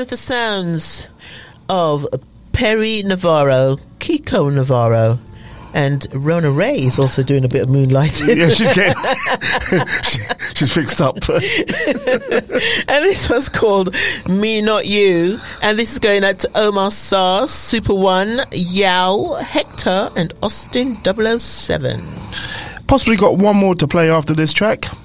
of the sounds of Perry Navarro, Kiko Navarro, and Rona Ray is also doing a bit of moonlighting. Yeah, she's fixed up. And this one's called Me Not You. And this is going out to Omar Sars, Super One, Yao, Hector, and Austin 007. Possibly got one more to play after this track.